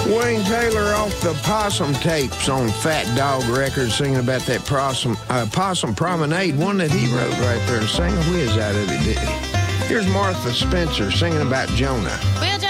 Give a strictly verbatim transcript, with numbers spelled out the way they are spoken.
Wayne Taylor off the Possum tapes on Fat Dog Records, singing about that possum, uh, possum promenade, one that he wrote right there and sang a whiz out of it, didn't he? Here's Martha Spencer singing about Jonah. Well,